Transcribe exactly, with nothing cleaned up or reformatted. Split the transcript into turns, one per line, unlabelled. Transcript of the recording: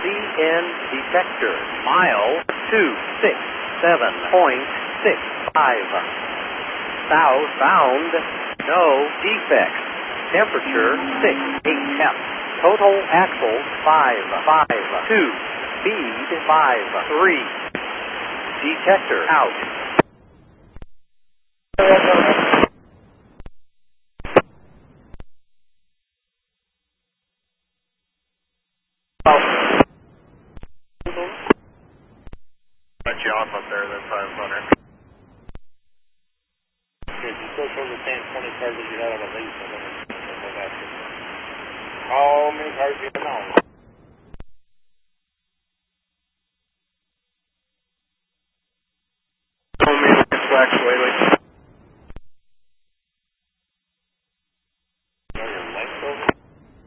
C N detector. Mile two six seven point six five. Southbound, no defects. Temperature six eight F. Total axles five five two. Speed five three. Detector out.
Let you off up there, that's five hundred.
If you still show the same twenty cars that you had on the lease, I'm going to go back to. How many cars do you know?